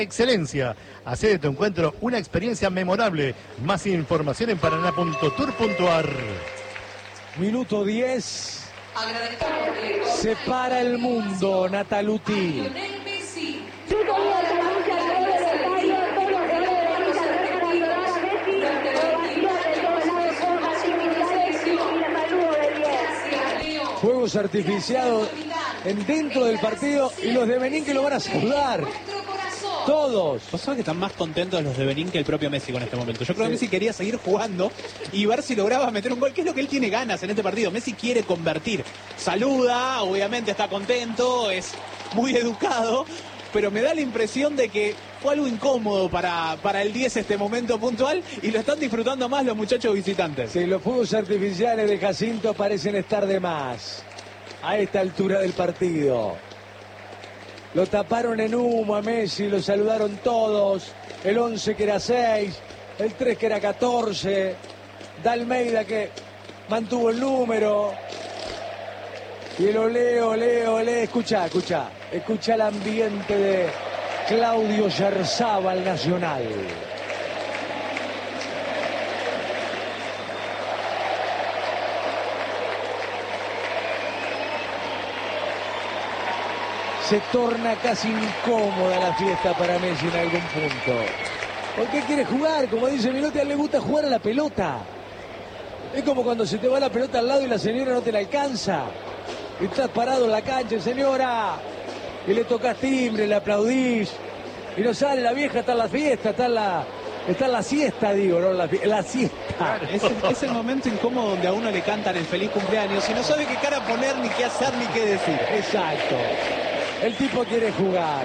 excelencia. Hacé de tu encuentro una experiencia memorable. Más información en paraná.tour.ar. Minuto 10. Se para el mundo, Nataluti. Fuegos artificiados dentro del partido y los de Benín que lo van a saludar. Todos. ¿Vos sabés que están más contentos los de Benín que el propio Messi con este momento? Yo creo que Messi quería seguir jugando y ver si lograba meter un gol, que es lo que él tiene ganas en este partido. Messi quiere convertir. Saluda, obviamente está contento, es muy educado, pero me da la impresión de que fue algo incómodo para el 10 este momento puntual y lo están disfrutando más los muchachos visitantes. Sí, los fuegos artificiales de Jacinto parecen estar de más a esta altura del partido. Lo taparon en humo a Messi, lo saludaron todos. El 11 que era 6, el 3 que era 14. Dalmeida que mantuvo el número. Y el olé. Escucha el ambiente de Claudio Yarzábal Nacional. Se torna casi incómoda la fiesta para Messi en algún punto. ¿Por qué quiere jugar? Como dice Milotti, a él le gusta jugar a la pelota. Es como cuando se te va la pelota al lado y la señora no te la alcanza. Y estás parado en la cancha, señora, y le tocas timbre, le aplaudís. Y no sale la vieja, está en la fiesta, está en la siesta, digo, ¿no? La siesta. Claro, es el momento incómodo donde a uno le cantan el feliz cumpleaños y no sabe qué cara poner, ni qué hacer, ni qué decir. Exacto. El tipo quiere jugar.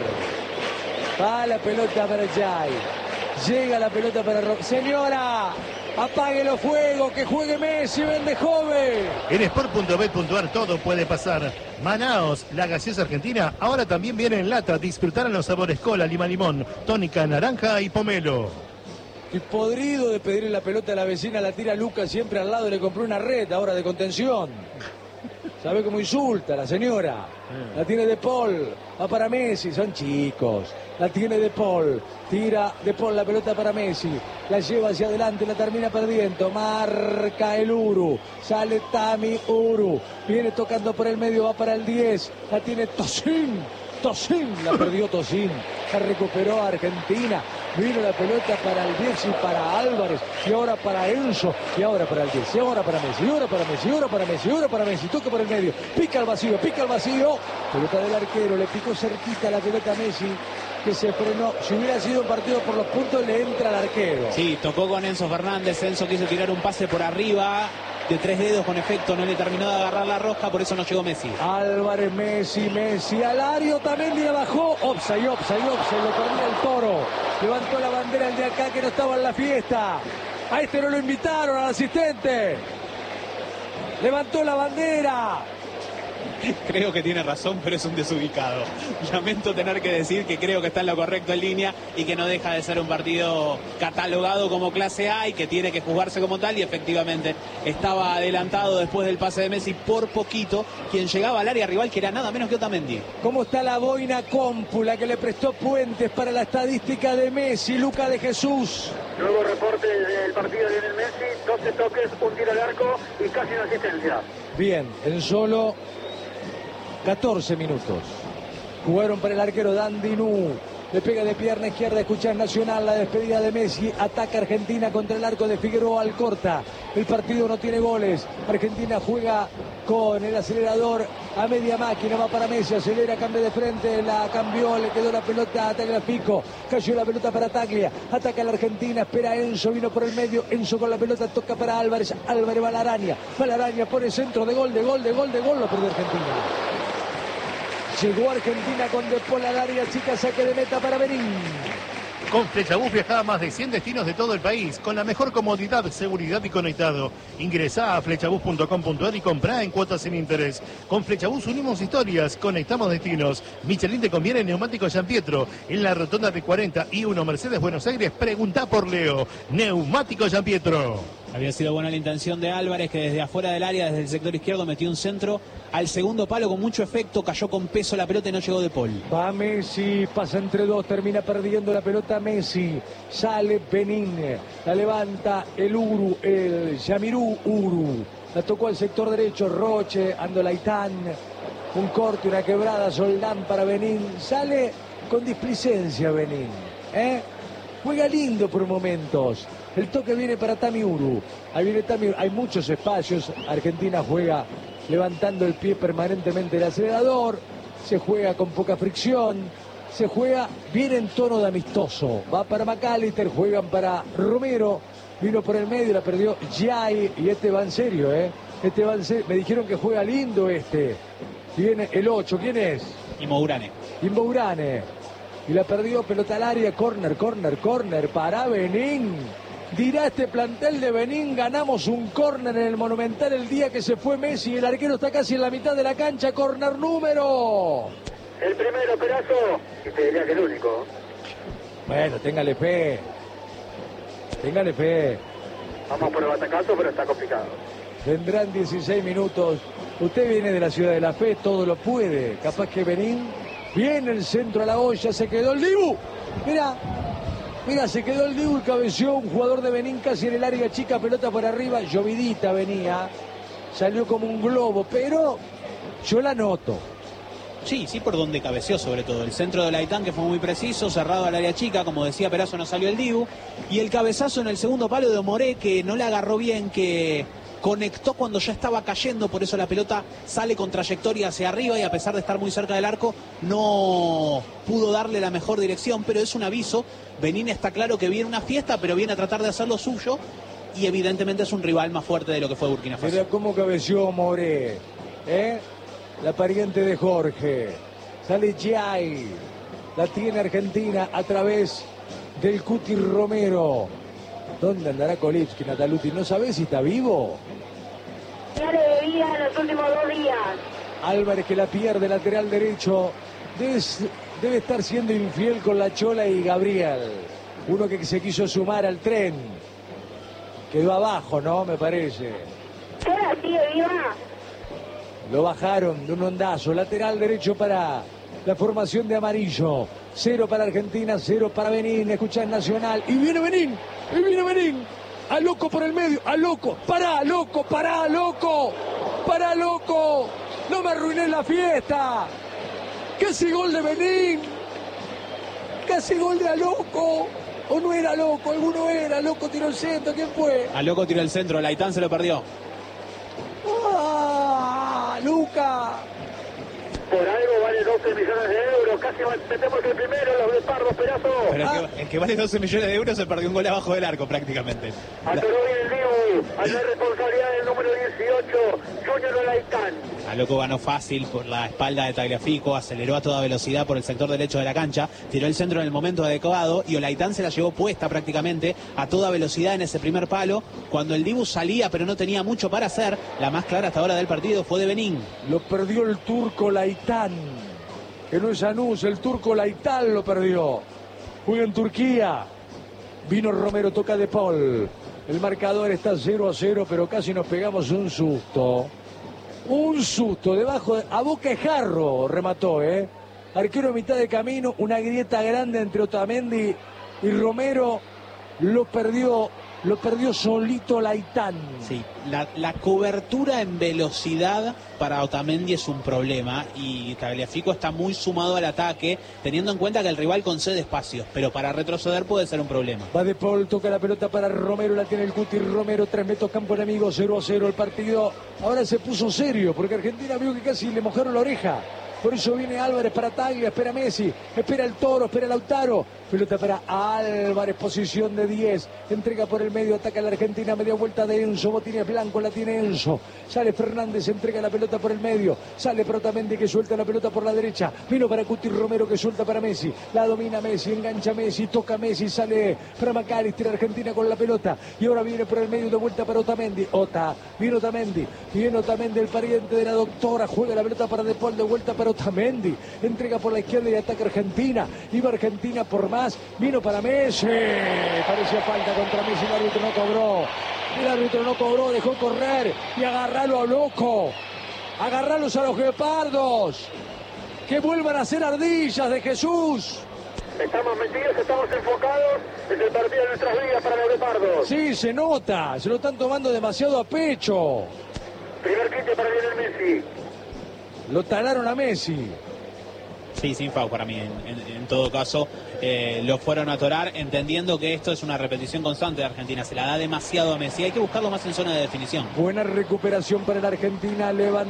Va la pelota para Jai. Llega la pelota para Rob. Señora, apague los fuegos, que juegue Messi, vende joven. En sport.bet.ar todo puede pasar. Manaos, la gaseosa argentina, ahora también viene en lata. Disfrutar los sabores cola, lima, limón, tónica, naranja y pomelo. Y podrido de pedirle la pelota a la vecina, la tira Lucas siempre al lado, le compró una red ahora de contención. ¿Sabe cómo insulta la señora? La tiene De Paul, va para Messi, son chicos. La tiene De Paul, tira De Paul la pelota para Messi, la lleva hacia adelante, la termina perdiendo, marca el Uru, sale Tami Uru, viene tocando por el medio, va para el 10, la tiene Tosin, la perdió Tosin, la recuperó Argentina, vino la pelota para el 10 y para Álvarez, y ahora para Enzo, y ahora para el 10, y ahora para Messi, y ahora para Messi, y ahora para Messi, y ahora para Messi, toca por el medio, pica al vacío, pelota del arquero, le picó cerquita la pelota a Messi, que se frenó. Si hubiera sido un partido por los puntos, le entra al arquero. Sí, tocó con Enzo Fernández, Enzo quiso tirar un pase por arriba, de 3 dedos con efecto, no le terminó de agarrar la rosca, por eso no llegó Messi. Álvarez, Messi, Alario también le bajó, offside, lo perdía el Toro, levantó la bandera el de acá que no estaba en la fiesta, a este no lo invitaron, al asistente, levantó la bandera. Creo que tiene razón, pero es un desubicado. Lamento tener que decir que creo que está en lo correcto en línea y que no deja de ser un partido catalogado como clase A y que tiene que jugarse como tal, y efectivamente estaba adelantado después del pase de Messi por poquito, quien llegaba al área rival, que era nada menos que Otamendi. ¿Cómo está la boina Cómpula que le prestó puentes para la estadística de Messi? Luca de Jesús. Nuevo reporte del partido de Lionel Messi, 12 toques, un tiro al arco y casi una asistencia. Bien, en solo 14 minutos. Jugaron para el arquero Dandinú. Le pega de pierna izquierda, escuchar Nacional, la despedida de Messi. Ataca Argentina contra el arco de Figueroa Alcorta. El partido no tiene goles. Argentina juega con el acelerador a media máquina. Va para Messi, acelera, cambia de frente. La cambió, le quedó la pelota a Tagliafico. Cayó la pelota para Taglia. Ataca la Argentina, espera Enzo, vino por el medio. Enzo con la pelota, toca para Álvarez. Álvarez va a la araña. Pone centro de gol. Lo perdió Argentina. Llegó Argentina con De Paul al área chica, saque de meta para Benín. Con Flechabús viaja a más de 100 destinos de todo el país, con la mejor comodidad, seguridad y conectado. Ingresá a flechabús.com.ar y comprá en cuotas sin interés. Con Flechabús unimos historias, conectamos destinos. Michelin te conviene en Neumáticos San Pietro. En la rotonda de 40 y 1 Mercedes Buenos Aires, preguntá por Leo. Neumáticos San Pietro. Había sido buena la intención de Álvarez, que desde afuera del área, desde el sector izquierdo, metió un centro al segundo palo con mucho efecto, cayó con peso la pelota y no llegó De Paul. Va Messi, pasa entre dos, termina perdiendo la pelota Messi. Sale Benín, la levanta el Yamirú Uru. La tocó al sector derecho, Roche, Andolaitán. Un corte, una quebrada, Soldán para Benín. Sale con displicencia Benín. Juega lindo por momentos. El toque viene para Tami Uru. Ahí viene Tami Uru. Hay muchos espacios. Argentina juega levantando el pie permanentemente el acelerador. Se juega con poca fricción. Se juega bien en tono de amistoso. Va para McAllister, juegan para Romero. Vino por el medio, la perdió Jai. Y este va en serio, Este va en serio. Me dijeron que juega lindo este. Viene el 8. ¿Quién es? Immourane. Y la perdió, pelota al área, corner para Benín. Dirá este plantel de Benín, ganamos un córner en el Monumental el día que se fue Messi. El arquero está casi en la mitad de la cancha, córner número. El primero, Perazo. Y te diría que el único. Bueno, téngale fe. Vamos por el batacazo, pero está complicado. Vendrán 16 minutos. Usted viene de la Ciudad de la Fe, todo lo puede. Capaz que Benín viene el centro a la olla, se quedó el Dibu. Mira, se quedó el Dibu y cabeció un jugador de Benín casi en el área chica, pelota por arriba. Llovidita venía, salió como un globo, pero yo la noto. Sí, por donde cabeció sobre todo. El centro de Laitán, que fue muy preciso, cerrado al área chica, como decía Perazo, no salió el Dibu. Y el cabezazo en el segundo palo de Moré, que no le agarró bien, que conectó cuando ya estaba cayendo, por eso la pelota sale con trayectoria hacia arriba y a pesar de estar muy cerca del arco, no pudo darle la mejor dirección, pero es un aviso. Benín está claro que viene una fiesta, pero viene a tratar de hacer lo suyo y evidentemente es un rival más fuerte de lo que fue Burkina Faso. Mira cómo cabeció Moré, la pariente de Jorge. Sale Jai, la tiene Argentina a través del Cuti Romero. ¿Dónde andará Kolipski, Nataluti? ¿No sabés si está vivo? Ya le debía en los últimos 2 días. Álvarez que la pierde, lateral derecho. Debe estar siendo infiel con la Chola y Gabriel. Uno que se quiso sumar al tren. Quedó abajo, ¿no? Me parece. ¿Chola sigue viva? Lo bajaron de un ondazo. Lateral derecho para la formación de amarillo. 0 para Argentina, 0 para Benín. Escuchá en Nacional. Y viene Benín. A loco por el medio. A loco. Pará, loco. No me arruiné la fiesta. Casi gol de Benín. Casi gol de A Loco. O no era Loco. Alguno era. Loco tiró el centro. ¿Quién fue? A Loco tiró el centro. Laitán se lo perdió. Luca. Por algo vale 12 millones de euros. Casi metemos el primero, los de Pardo, Perazo. Pero el que vale 12 millones de euros se perdió un gol abajo del arco prácticamente. Atoró bien el Dibu. Hay responsabilidad del número 18, Junior Olaitán. A Loco ganó fácil por la espalda de Tagliafico, aceleró a toda velocidad por el sector derecho de la cancha, tiró el centro en el momento adecuado y Olaitán se la llevó puesta prácticamente a toda velocidad en ese primer palo. Cuando el Dibu salía pero no tenía mucho para hacer, la más clara hasta ahora del partido fue de Benín. Lo perdió el turco Olaitán, que no es Anús, el turco Olaitán lo perdió. Juega en Turquía. Vino Romero, toca De Paul. El marcador está 0-0, pero casi nos pegamos un susto. Un susto, debajo, a boca de jarro remató, Arquero a mitad de camino, una grieta grande entre Otamendi y Romero. Lo perdió solito Laitán. Sí, la cobertura en velocidad para Otamendi es un problema y Tagliafico está muy sumado al ataque, teniendo en cuenta que el rival concede espacios, pero para retroceder puede ser un problema. Va De Paul, toca la pelota para Romero, la tiene el Cuti Romero, 3 metros campo enemigo, 0-0 el partido. Ahora se puso serio, porque Argentina vio que casi le mojaron la oreja. Por eso viene Álvarez para Taglia, espera Messi, espera el Toro, espera Lautaro. Pelota para Álvarez, posición de 10. Entrega por el medio, ataca la Argentina, media vuelta de Enzo. Botines blanco, la tiene Enzo. Sale Fernández, entrega la pelota por el medio. Sale Protamendi que suelta la pelota por la derecha. Vino para Cuti Romero que suelta para Messi. La domina Messi, engancha Messi, toca Messi, sale para McAllister, Argentina con la pelota. Y ahora viene por el medio de vuelta para Otamendi. Viene Otamendi, el pariente de la doctora. Juega la pelota para De Paul, de vuelta para Otamendi. Entrega por la izquierda y ataca Argentina. Iba Argentina por más. Vino para Messi. Parecía falta contra Messi. El árbitro no cobró. El árbitro no cobró. Dejó correr. Y agarralo a loco. Agarralos a los guepardos. Que vuelvan a ser ardillas de Jesús. Estamos metidos, estamos enfocados. Es el partido de nuestras vidas para los guepardos. Sí, se nota. Se lo están tomando demasiado a pecho. Primer quite para Lionel Messi. Lo talaron a Messi. Sí, sin FAU para mí. En todo caso, lo fueron a atorar, entendiendo que esto es una repetición constante de Argentina. Se la da demasiado a Messi. Hay que buscarlo más en zona de definición. Buena recuperación para la Argentina.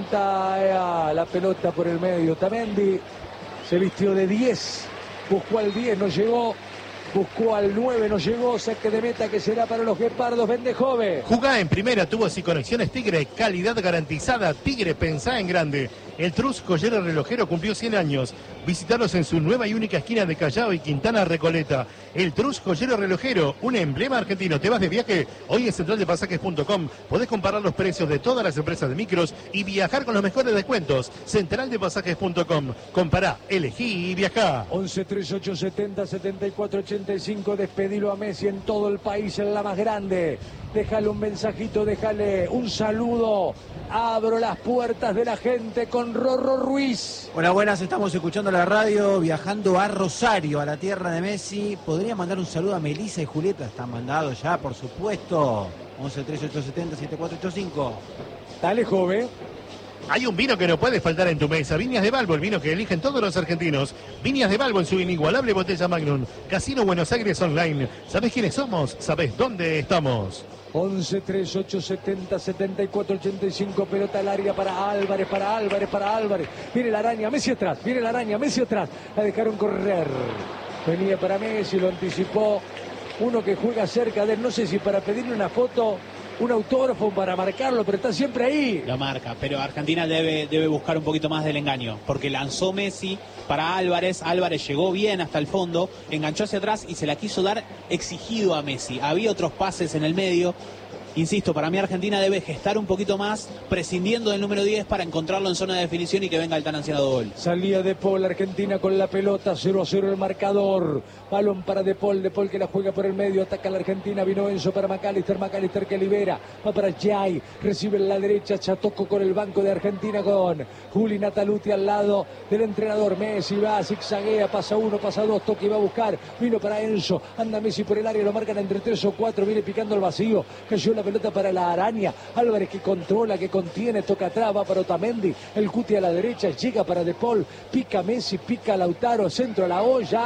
Levanta la pelota por el medio. Tamendi se vistió de 10. Buscó al 10, no llegó. Buscó al 9, no llegó. Saque de meta que será para los guepardos. Bendejove. Jugá en primera, tubos y conexiones Tigre, calidad garantizada. Tigre, pensá en grande. El Trus Joyero Relojero cumplió 100 años. Visitaros en su nueva y única esquina de Callao y Quintana Recoleta. El Trus Joyero Relojero, un emblema argentino. ¿Te vas de viaje? Hoy en centraldepasajes.com podés comparar los precios de todas las empresas de micros y viajar con los mejores descuentos. Centraldepasajes.com. Compará, elegí y viajá. 11 38 70 74 85. Despedilo a Messi en todo el país, en la más grande. Déjale un mensajito, déjale un saludo. Abro las puertas de la gente con Rorro Ruiz. Hola, buenas, estamos escuchando la radio, viajando a Rosario, a la tierra de Messi. ¿Podría mandar un saludo a Melissa y Julieta? Está mandado ya, por supuesto. 11 38 70 7485. Dale, joven. Hay un vino que no puede faltar en tu mesa. Viñas de Balbo, el vino que eligen todos los argentinos. Viñas de Balbo en su inigualable botella Magnum. Casino Buenos Aires Online. ¿Sabés quiénes somos? ¿Sabés dónde estamos? 11 38 70 74 85. Pelota al área para Álvarez, para Álvarez, para Álvarez. Viene la araña, Messi atrás. Viene la araña, Messi atrás. La dejaron correr. Venía para Messi, lo anticipó. Uno que juega cerca de él. No sé si para pedirle una foto, un autógrafo, para marcarlo, pero está siempre ahí. Lo marca, pero Argentina debe buscar un poquito más del engaño, porque lanzó Messi para Álvarez. Álvarez llegó bien hasta el fondo, enganchó hacia atrás y se la quiso dar exigido a Messi. Había otros pases en el medio. Insisto, para mí Argentina debe gestar un poquito más, prescindiendo del número 10 para encontrarlo en zona de definición y que venga el tan ansiado gol. Salía De Paul, Argentina con la pelota, 0-0 el marcador. Balón para De Paul que la juega por el medio, ataca a la Argentina, vino Enzo para McAllister que libera, va para Jay, recibe en la derecha, Chatoco con el banco de Argentina con Juli Nataluti al lado del entrenador. Messi va, zigzaguea, pasa uno, pasa dos, toque y va a buscar, vino para Enzo, anda Messi por el área, lo marcan entre 3 o 4, viene picando el vacío, cayó la pelota para la araña, Álvarez que controla, que contiene, toca atrás, va para Otamendi, el Cuti a la derecha, llega para De Paul, pica Messi, pica Lautaro, centro a la olla,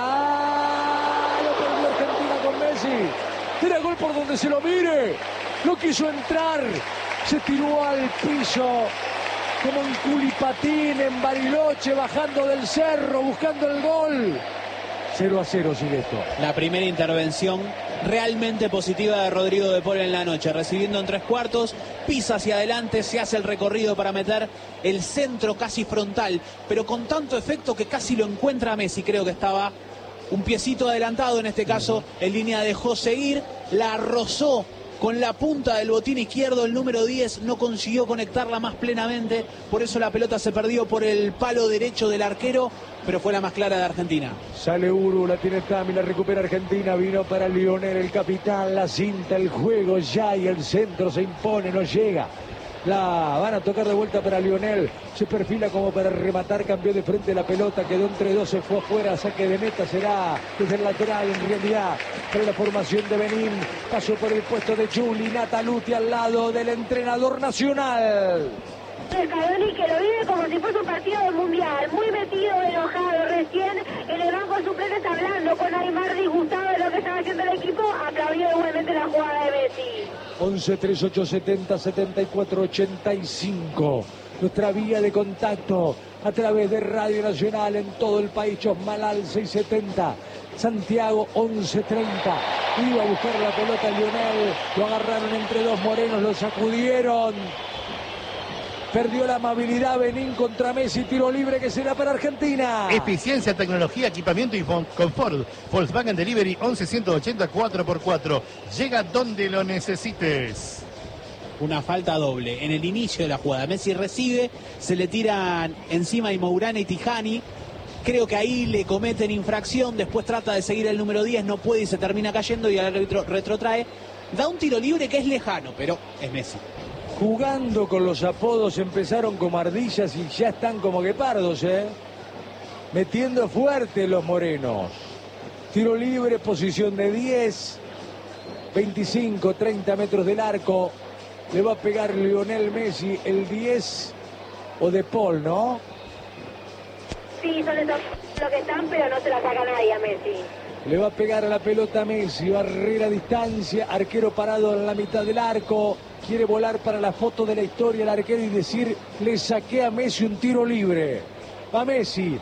¡ah! Lo perdió Argentina con Messi, tira gol por donde se lo mire, no quiso entrar, se tiró al piso, como en Culipatín, en Bariloche, bajando del cerro, buscando el gol. 0-0 sigue esto. La primera intervención realmente positiva de Rodrigo De Paul en la noche, recibiendo en 3/4, pisa hacia adelante, se hace el recorrido para meter el centro casi frontal, pero con tanto efecto que casi lo encuentra Messi. Creo que estaba un piecito adelantado en este caso, en línea dejó seguir, la rozó con la punta del botín izquierdo, el número 10 no consiguió conectarla más plenamente, por eso la pelota se perdió por el palo derecho del arquero, pero fue la más clara de Argentina. Sale Uru, la tiene Tami, la recupera Argentina, vino para Lionel, el capitán, la cinta, el juego ya y el centro se impone, no llega. La van a tocar de vuelta para Lionel, se perfila como para rematar, cambió de frente la pelota, quedó entre dos, se fue afuera, saque de meta será desde el lateral en realidad, para la formación de Benín, pasó por el puesto de Juli Nataluti al lado del entrenador nacional. Scaloni, que lo vive como si fuese un partido del mundial, muy metido, enojado, recién en el banco de suplentes hablando con Aymar, disgustado de lo que estaba haciendo el equipo, aplaudió igualmente la jugada de Messi. 11 38 70 74 85. Nuestra vía de contacto a través de Radio Nacional en todo el país. Chosmalal 670. Santiago 1130. Iba a buscar la pelota Lionel. Lo agarraron entre dos morenos, lo sacudieron. Perdió la amabilidad Benín contra Messi, tiro libre que será para Argentina. Eficiencia, tecnología, equipamiento y confort. Volkswagen Delivery 11-180 4x4. Llega donde lo necesites. Una falta doble en el inicio de la jugada. Messi recibe, se le tiran encima y Mourane y Tijani. Creo que ahí le cometen infracción, después trata de seguir el número 10, no puede y se termina cayendo y el árbitro retrotrae. Da un tiro libre que es lejano, pero es Messi. Jugando con los apodos, empezaron como ardillas y ya están como guepardos, metiendo fuerte los morenos. Tiro libre, posición de 10, 25, 30 metros del arco. Le va a pegar Lionel Messi, el 10 o De Paul, ¿no? Sí, son esos los que están, pero no se la saca nadie a Messi. Le va a pegar a la pelota Messi, barrera a distancia, arquero parado en la mitad del arco. Quiere volar para la foto de la historia el arquero y decir, le saqué a Messi un tiro libre. Va Messi,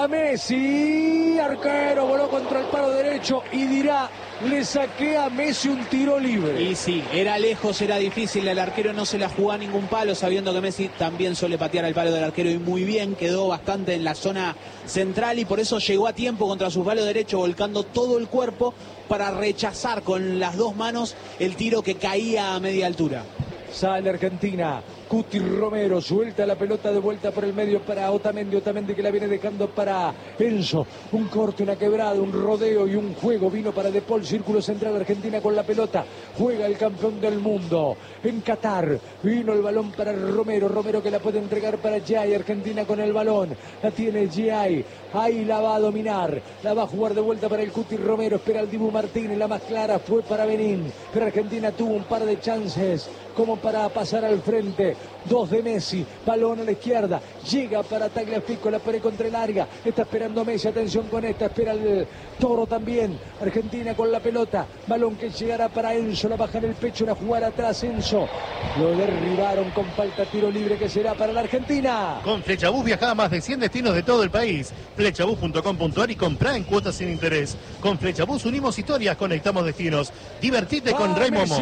arquero, voló contra el palo derecho y dirá, le saqué a Messi un tiro libre. Y sí, era lejos, era difícil, el arquero no se la jugó a ningún palo, sabiendo que Messi también suele patear al palo del arquero y muy bien, quedó bastante en la zona central y por eso llegó a tiempo contra su palo derecho, volcando todo el cuerpo para rechazar con las dos manos el tiro que caía a media altura. Sale Argentina, Cuti Romero, suelta la pelota de vuelta por el medio para Otamendi, Otamendi que la viene dejando para Enzo, un corte, una quebrada, un rodeo y un juego, vino para De Paul, círculo central, Argentina con la pelota, juega el campeón del mundo, en Qatar, vino el balón para Romero, Romero que la puede entregar para Giai, Argentina con el balón, la tiene Giai, ahí la va a dominar, la va a jugar de vuelta para el Cuti Romero, espera el Dibu Martínez, la más clara fue para Benín, pero Argentina tuvo un par de chances como para pasar al frente, dos de Messi, balón a la izquierda, llega para Tagliafico, la pared contra el área, está esperando Messi, atención con esta, espera el Toro también, Argentina con la pelota, balón que llegará para Enzo, la baja en el pecho, una jugada atrás Enzo, lo derribaron con falta, tiro libre que será para la Argentina. Con Flechabús viaja a más de 100 destinos de todo el país. Flechabús.com.ar y comprá en cuotas sin interés. Con Flechabús unimos historias, conectamos destinos. Divertite con Rey Momo.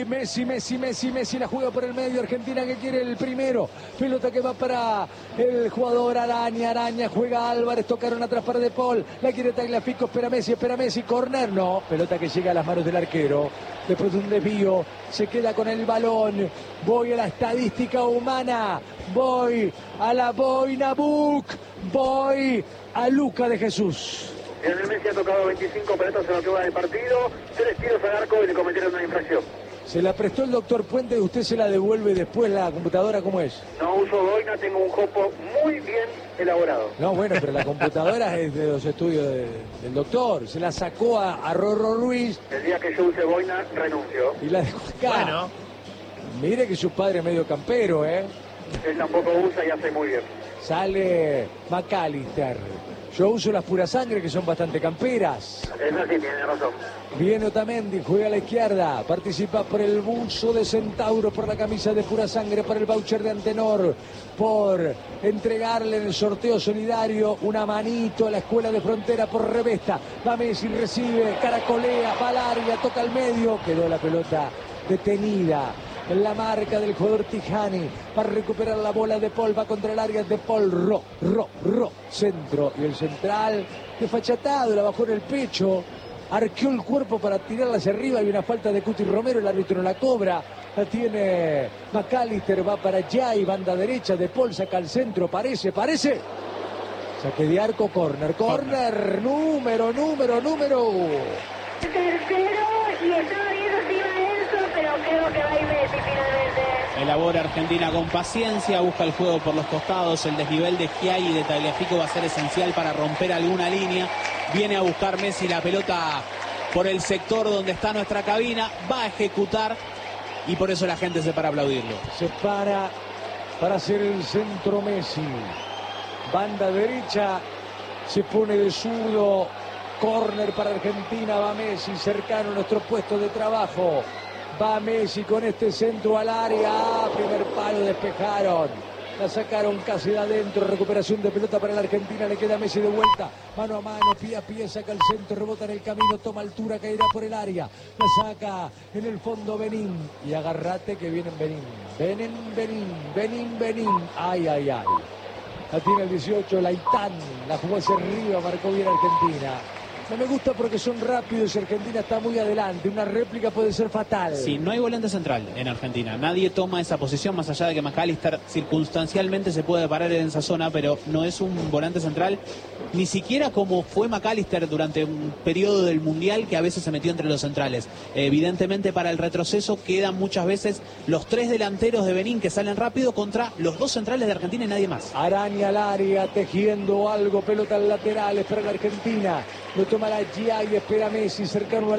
Messi la juega por el medio, Argentina que quiere el primero, pelota que va para el jugador Araña, juega Álvarez, tocaron atrás para De Paul, la quiere Tagliafico, espera Messi, córner, no, pelota que llega a las manos del arquero, después de un desvío, se queda con el balón, voy a la estadística humana, voy a la boina Book, voy a Luca de Jesús. Lionel Messi ha tocado 25 pelotas en lo que va del partido, 3 tiros al arco y le cometieron una infracción. Se la prestó el doctor Puente y usted se la devuelve después la computadora, ¿cómo es? No uso boina, tengo un jopo muy bien elaborado. No, bueno, pero la computadora es de los estudios del doctor. Se la sacó a Rorro Ruiz. El día que yo use boina, renuncio. Y la dejó acá. Bueno. Mire que su padre es medio campero, ¿eh? Él tampoco usa y hace muy bien. Sale McAllister. Yo uso las pura sangre que son bastante camperas. Eso sí, tiene razón. Viene Otamendi, juega a la izquierda, participa por el buzo de Centauro, por la camisa de pura sangre, por el voucher de Antenor, por entregarle en el sorteo solidario una manito a la escuela de frontera por Revesta. Va Messi, recibe, caracolea, va al área, toca al medio, quedó la pelota detenida. En la marca del jugador Tijani, para recuperar la bola de Paul, va contra el área de Paul, centro, y el central, desfachatado, la bajó en el pecho, arqueó el cuerpo para tirarla hacia arriba, y una falta de Cuti Romero, el árbitro no la cobra, la tiene McAllister, va para Giai, banda derecha, de Paul saca al centro, parece, saque de arco, corner, número. Tercero, y estaba viendo si iba Enzo, pero creo que va a ir Messi finalmente. Elabora Argentina con paciencia, busca el juego por los costados, el desnivel de Giai y de Tagliafico va a ser esencial para romper alguna línea. Viene a buscar Messi la pelota por el sector donde está nuestra cabina, va a ejecutar y por eso la gente se para a aplaudirlo. Se para hacer el centro Messi. Banda derecha, se pone de zurdo. Córner para Argentina, va Messi, cercano a nuestro puesto de trabajo. Va Messi con este centro al área. Primer palo, despejaron. La sacaron casi de adentro. Recuperación de pelota para la Argentina. Le queda Messi de vuelta. Mano a mano, pie a pie, saca el centro, rebota en el camino, toma altura, caerá por el área. La saca en el fondo Benín. Y agarrate que vienen Benín. Ay. La tiene el 18, Laitán. La jugó hacia arriba, marcó bien Argentina. No me gusta porque son rápidos y Argentina está muy adelante. Una réplica puede ser fatal. Sí, no hay volante central en Argentina. Nadie toma esa posición, más allá de que McAllister circunstancialmente se puede parar en esa zona, pero no es un volante central, ni siquiera como fue McAllister durante un periodo del Mundial, que a veces se metió entre los centrales. Evidentemente, para el retroceso quedan muchas veces los 3 delanteros de Benín que salen rápido contra los 2 centrales de Argentina y nadie más. Araña al área, tejiendo algo, pelota al lateral, espera la Argentina. Lo toma la Gia y espera Messi, cercano al